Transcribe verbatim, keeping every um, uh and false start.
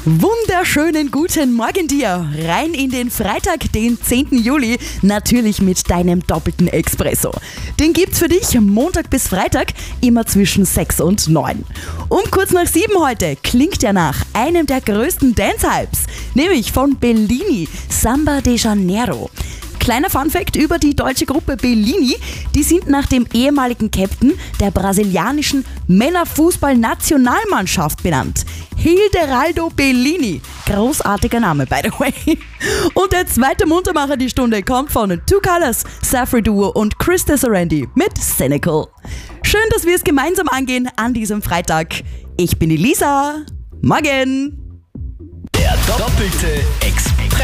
Wunderschönen guten Morgen dir. Rein in den Freitag, den zehnten Juli, natürlich mit deinem doppelten Espresso. Den gibt's für dich Montag bis Freitag, immer zwischen sechs und neun. Um kurz nach sieben heute klingt er nach einem der größten Dance-Hypes, nämlich von Bellini, Samba de Janeiro. Kleiner Funfact über die deutsche Gruppe Bellini, die sind nach dem ehemaligen Captain der brasilianischen Männerfußball-Nationalmannschaft benannt. Hilderaldo Bellini. Großartiger Name, by the way. Und der zweite Muntermacher die Stunde kommt von Two Colors, Safri Duo und Chris Tesserandi mit Cynical. Schön, dass wir es gemeinsam angehen an diesem Freitag. Ich bin die Lisa. Morgen. Der doppelte Espresso.